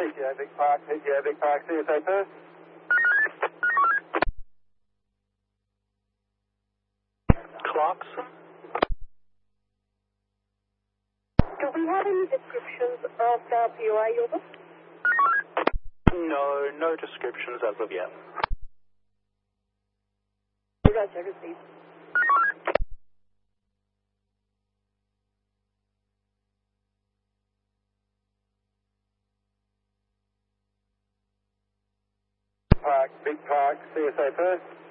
Big Park, Big Park, CSA first. Clarkson? Do we have any descriptions of the POI, over? No, no descriptions as of yet. Roger, received. Big Park, CSA first.